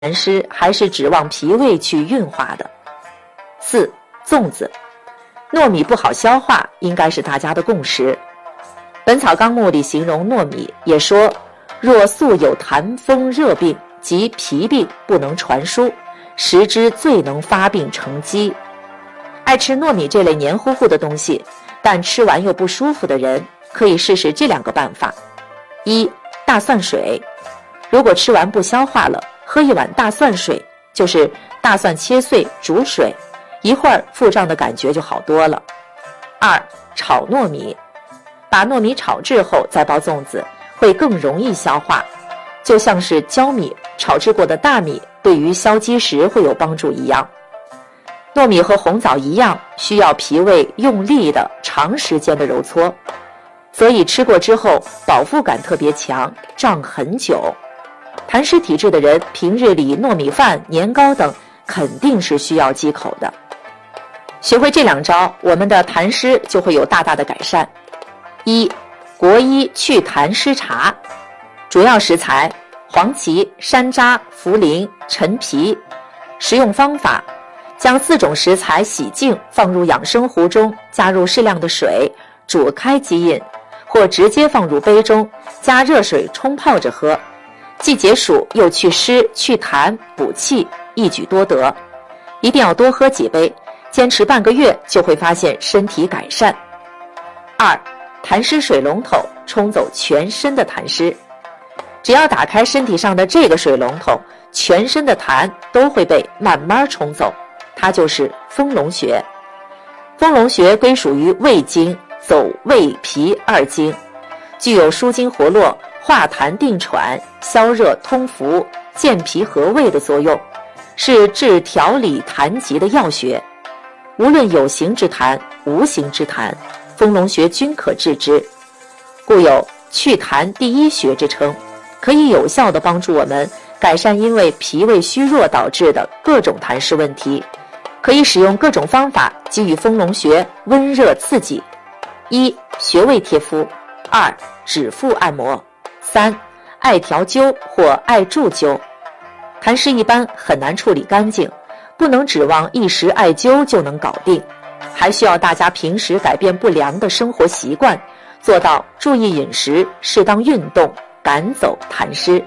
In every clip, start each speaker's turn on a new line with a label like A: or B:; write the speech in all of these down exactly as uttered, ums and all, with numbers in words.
A: 痰湿还是指望脾胃去运化的。四、粽子。糯米不好消化，应该是大家的共识。本草纲目里形容糯米，也说若素有痰风热病及脾病不能传输，食之最能发病成疾。爱吃糯米这类黏糊糊的东西，但吃完又不舒服的人，可以试试这两个办法。一、大蒜水。如果吃完不消化了，喝一碗大蒜水，就是大蒜切碎煮水，一会儿腹胀的感觉就好多了。二、炒糯米。把糯米炒制后再包粽子，会更容易消化，就像是焦米炒制过的大米对于消积食会有帮助一样。糯米和红枣一样，需要脾胃用力的长时间的揉搓，所以吃过之后饱腹感特别强，胀很久。痰湿体质的人，平日里糯米饭、年糕等肯定是需要忌口的。学会这两招，我们的痰湿就会有大大的改善。一、国医祛痰湿茶。主要食材：黄芪、山楂、茯苓、陈皮。食用方法：将四种食材洗净，放入养生壶中，加入适量的水，煮开即饮，或直接放入杯中，加热水冲泡着喝。既解暑又祛湿祛痰补气，一举多得。一定要多喝几杯，坚持半个月就会发现身体改善。二、痰湿水龙头冲走全身的痰湿。只要打开身体上的这个水龙头，全身的痰都会被慢慢冲走，它就是丰隆穴。丰隆穴归属于胃经，走胃脾二经，具有舒筋活络、化痰定喘、消热通腑、健脾和胃的作用，是治调理痰疾的要穴。无论有形之痰、无形之痰，丰隆穴均可治之，故有祛痰第一穴之称，可以有效地帮助我们改善因为脾胃虚弱导致的各种痰湿问题。可以使用各种方法给予丰隆穴温热刺激：一、穴位贴敷；二、指腹按摩；三、艾条灸或艾柱灸。痰湿一般很难处理干净，不能指望一时艾灸就能搞定，还需要大家平时改变不良的生活习惯，做到注意饮食、适当运动，赶走痰湿。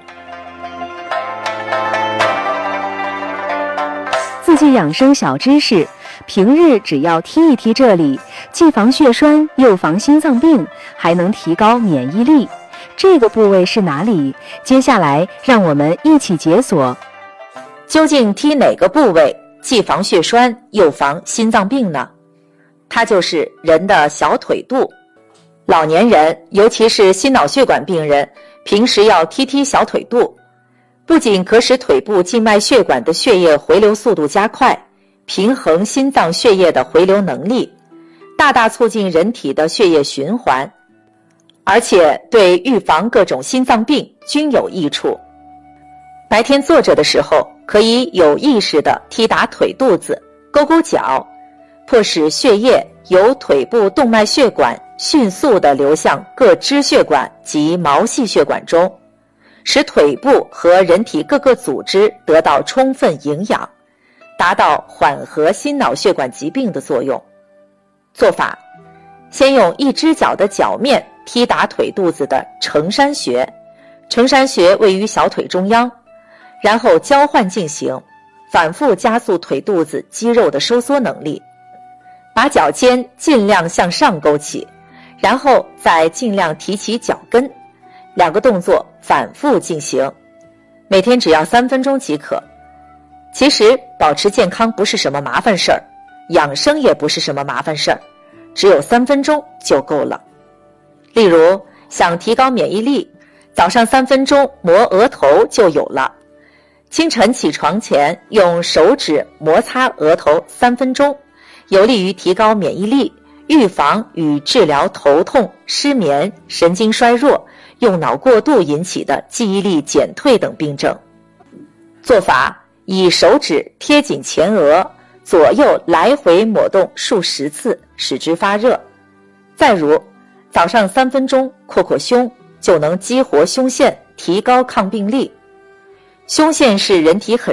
B: 自己养生小知识，平日只要踢一踢这里，既防血栓又防心脏病，还能提高免疫力。这个部位是哪里？接下来让我们一起解锁。
A: 究竟踢哪个部位既防血栓又防心脏病呢？它就是人的小腿肚。老年人，尤其是心脑血管病人，平时要踢踢小腿肚，不仅可使腿部静脉血管的血液回流速度加快，平衡心脏血液的回流能力，大大促进人体的血液循环，而且对预防各种心脏病均有益处。白天坐着的时候，可以有意识地踢打腿肚子，勾勾脚，迫使血液由腿部动脉血管迅速地流向各支血管及毛细血管中，使腿部和人体各个组织得到充分营养，达到缓和心脑血管疾病的作用。做法：先用一只脚的脚面踢打腿肚子的承山穴，承山穴位于小腿中央，然后交换进行，反复加速腿肚子肌肉的收缩能力。把脚尖尽量向上勾起，然后再尽量提起脚跟，两个动作反复进行，每天只要三分钟即可。其实保持健康不是什么麻烦事儿，养生也不是什么麻烦事儿，只有三分钟就够了。例如想提高免疫力，早上三分钟磨额头就有了。清晨起床前用手指摩擦额头三分钟，有利于提高免疫力，预防与治疗头痛、失眠、神经衰弱、用脑过度引起的记忆力减退等病症。做法：以手指贴紧前额，左右来回抹动数十次，使之发热。再如早上三分钟扩扩胸，就能激活胸腺，提高抗病力。 胸腺是人体很